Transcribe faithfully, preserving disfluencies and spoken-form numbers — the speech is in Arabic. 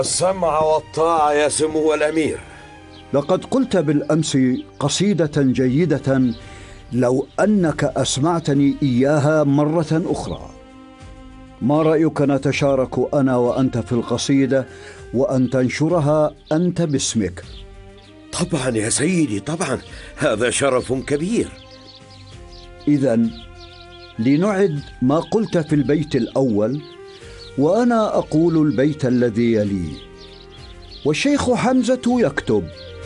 السمع والطاعة يا سمو الأمير. لقد قلت بالأمس قصيدة جيدة، لو أنك أسمعتني إياها مرة أخرى. ما رأيك نتشارك أنا وأنت في القصيدة وأن تنشرها أنت باسمك؟ طبعا يا سيدي، طبعا، هذا شرف كبير. إذن لنعد ما قلت في البيت الأول، وأنا أقول البيت الذي يليه. والشيخ حمزة يكتب: